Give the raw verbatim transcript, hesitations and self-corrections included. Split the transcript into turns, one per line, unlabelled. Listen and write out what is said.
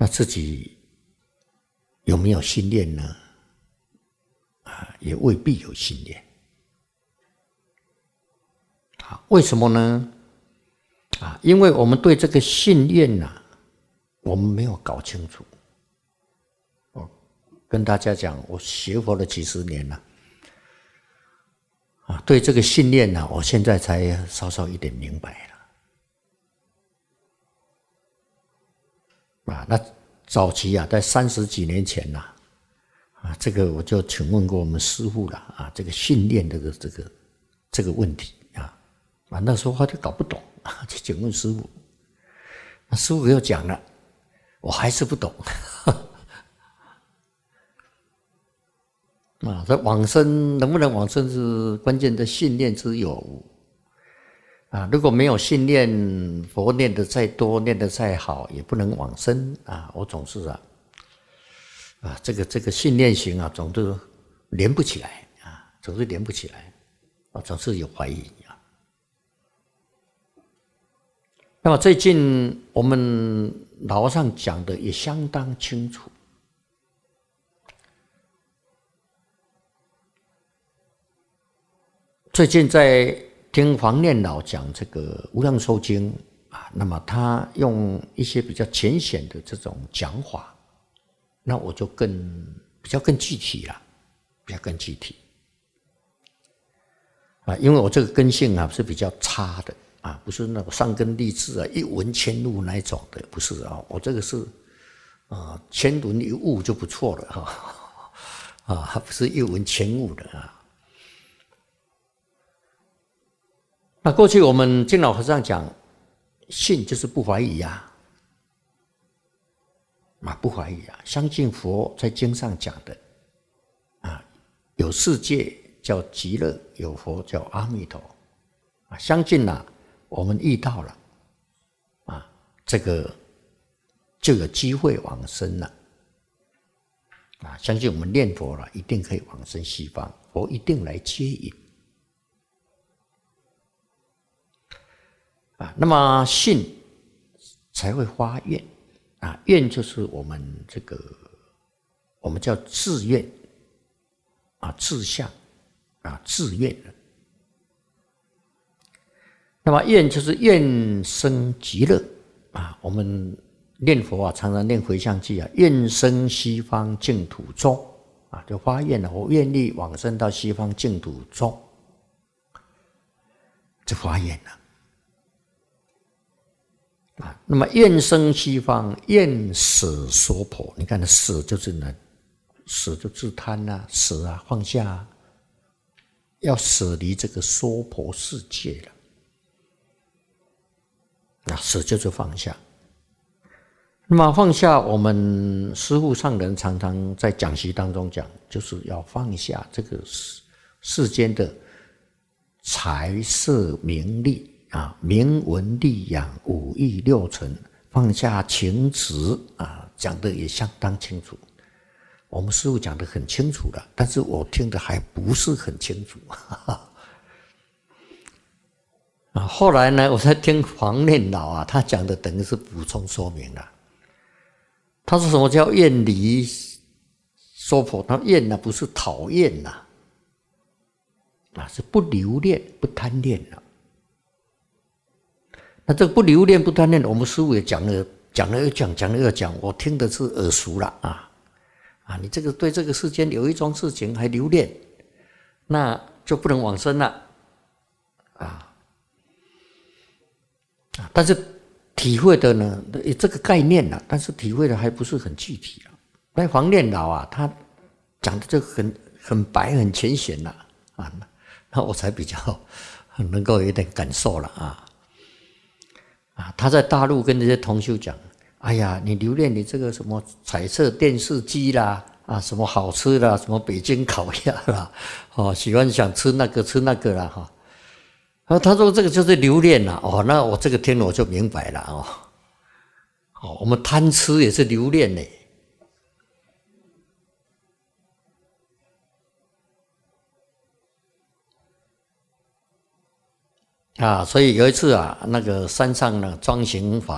那自己有没有训练呢？啊，也未必有训练。啊，为什么呢？啊，因为我们对这个信念呐、啊，我们没有搞清楚。哦，跟大家讲，我学佛了几十年了。啊，对这个信念呢、啊，我现在才稍稍一点明白了。啊，那早期啊，在三十几年前呐、啊，啊，这个我就请问过我们师父了啊，这个信念这个这个这个问题啊，啊，那时候他就搞不懂啊，就请问师父，那师父又讲了，我还是不懂。啊，这往生能不能往生是关键的信念之有啊！如果没有信念，佛念的再多，念的再好，也不能往生啊！我总是啊，啊，这个这个信念型啊，总是连不起来啊，总是连不起来啊，总是有怀疑啊。那么最近我们老和尚讲的也相当清楚。最近在听黄念老讲这个《无量寿经》啊，那么他用一些比较浅显的这种讲法，那我就更比较更具体了，比较更具体啊，因为我这个根性啊是比较差的啊，不是那个上根立志啊一闻千悟那一种的，不是啊，我这个是啊千闻一悟就不错了哈，啊，不是一闻千悟的啊。那过去我们金老和尚讲，信就是不怀疑啊，啊不怀疑啊，相信佛在经上讲的，啊有世界叫极乐，有佛叫阿弥陀，啊相信呐、啊，我们遇到了，啊这个就有机会往生了，啊相信我们念佛了，一定可以往生西方，佛一定来接引。啊，那么信才会发愿啊，愿就是我们这个我们叫志愿啊，志向啊，志愿。那么愿就是愿生极乐啊，我们念佛啊，常常念回向偈啊，愿生西方净土中啊，就发愿了，我愿意往生到西方净土中，就发愿了。啊，那么愿生西方，愿舍娑婆。你看，舍就是呢，舍就自贪啊，舍啊，放下啊，要舍离这个娑婆世界了。那舍就是放下。那么放下，我们师父上人常常在讲习当中讲，就是要放下这个世间的财色名利。啊，名闻利养五欲六尘，放下情执啊，讲的也相当清楚。我们师父讲的很清楚了，但是我听的还不是很清楚。啊，后来呢，我在听黄念老啊，他讲的等于是补充说明了。他说什么叫厌离娑婆？他厌呢不是讨厌呐，啊是不留恋、不贪恋了。那这个不留恋不贪恋，我们师父也讲了，讲了又讲，讲了又讲，我听的是耳熟了啊啊！你这个对这个世间有一桩事情还留恋，那就不能往生了啊！啊，但是体会的呢，这个概念了，但是体会的还不是很具体啊。那黄念老啊，他讲的就很很白很浅显了啊，那我才比较能够有点感受了啊。啊，他在大陆跟这些同修讲：“哎呀，你留恋你这个什么彩色电视机啦，啊，什么好吃啦，什么北京烤鸭啦，哦，喜欢想吃那个吃那个啦，哈。”啊，他说这个就是留恋啦，哦，那我这个听了我就明白了哦。哦，我们贪吃也是留恋呢。啊，所以有一次啊，那个山上呢装行法。